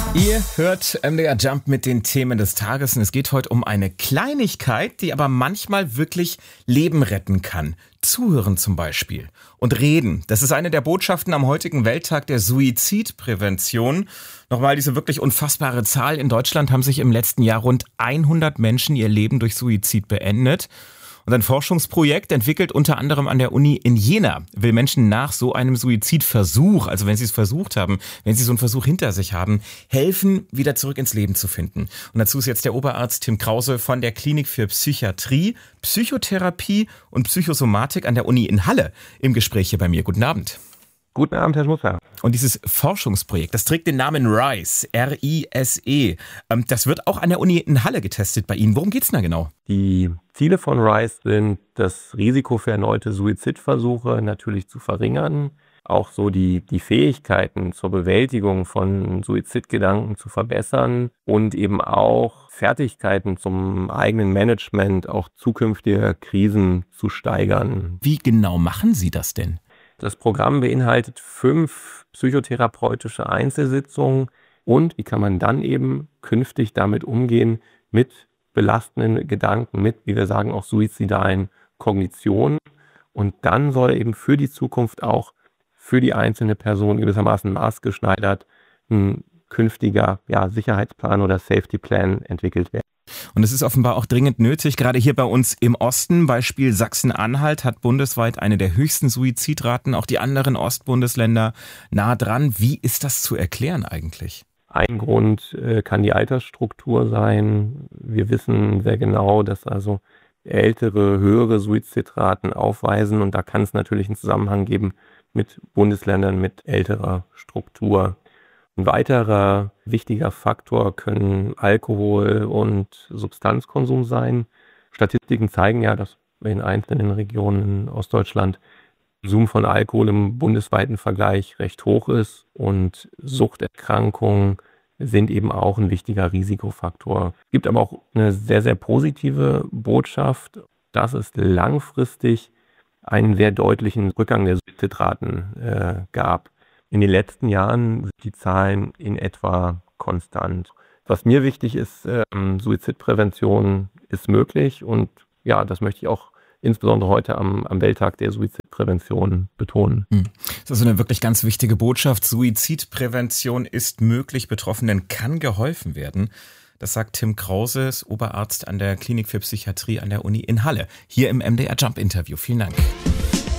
Ihr hört MDR Jump mit den Themen des Tages und es geht heute um eine Kleinigkeit, die aber manchmal wirklich Leben retten kann. Zuhören zum Beispiel und reden. Das ist eine der Botschaften am heutigen Welttag der Suizidprävention. Nochmal diese wirklich unfassbare Zahl. In Deutschland haben sich im letzten Jahr rund 100 Menschen ihr Leben durch Suizid beendet. Und ein Forschungsprojekt, entwickelt unter anderem an der Uni in Jena, will Menschen nach so einem Suizidversuch, also wenn sie es versucht haben, wenn sie so einen Versuch hinter sich haben, helfen, wieder zurück ins Leben zu finden. Und dazu ist jetzt der Oberarzt Tim Krause von der Klinik für Psychiatrie, Psychotherapie und Psychosomatik an der Uni in Halle im Gespräch hier bei mir. Guten Abend. Guten Abend, Herr Schmusser. Und dieses Forschungsprojekt, das trägt den Namen RISE, R-I-S-E. Das wird auch an der Uni in Halle getestet bei Ihnen. Worum geht's denn da genau? Die Ziele von RISE sind, das Risiko für erneute Suizidversuche natürlich zu verringern, auch so die Fähigkeiten zur Bewältigung von Suizidgedanken zu verbessern und eben auch Fertigkeiten zum eigenen Management, auch zukünftiger Krisen zu steigern. Wie genau machen Sie das denn? Das Programm beinhaltet 5 psychotherapeutische Einzelsitzungen und wie kann man dann eben künftig damit umgehen mit belastenden Gedanken, mit, wie wir sagen, auch suizidalen Kognitionen. Und dann soll eben für die Zukunft auch für die einzelne Person gewissermaßen maßgeschneidert ein künftiger Sicherheitsplan oder Safety Plan entwickelt werden. Und es ist offenbar auch dringend nötig, gerade hier bei uns im Osten. Beispiel Sachsen-Anhalt hat bundesweit eine der höchsten Suizidraten, auch die anderen Ostbundesländer nah dran. Wie ist das zu erklären eigentlich? Ein Grund kann die Altersstruktur sein. Wir wissen sehr genau, dass also Ältere höhere Suizidraten aufweisen und da kann es natürlich einen Zusammenhang geben mit Bundesländern mit älterer Struktur. Ein weiterer wichtiger Faktor können Alkohol- und Substanzkonsum sein. Statistiken zeigen ja, dass in einzelnen Regionen in Ostdeutschland der Konsum von Alkohol im bundesweiten Vergleich recht hoch ist und Suchterkrankungen sind eben auch ein wichtiger Risikofaktor. Es gibt aber auch eine sehr, sehr positive Botschaft, dass es langfristig einen sehr deutlichen Rückgang der Suizidraten gab. In den letzten Jahren sind die Zahlen in etwa konstant. Was mir wichtig ist, Suizidprävention ist möglich und ja, das möchte ich auch insbesondere heute am Welttag der Suizidprävention betonen. Das ist also eine wirklich ganz wichtige Botschaft. Suizidprävention ist möglich, Betroffenen kann geholfen werden. Das sagt Tim Krause, Oberarzt an der Klinik für Psychiatrie an der Uni in Halle, hier im MDR Jump Interview. Vielen Dank.